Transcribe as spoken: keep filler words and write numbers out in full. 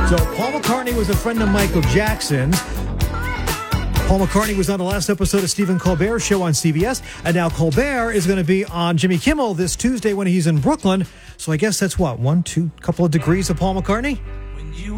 So Paul McCartney was a friend of Michael Jackson's. Paul McCartney was on the last episode of Stephen Colbert's show on C B S, and now Colbert is going to be on Jimmy Kimmel this Tuesday when he's in Brooklyn. So I guess that's what, one, two, couple of degrees of Paul McCartney?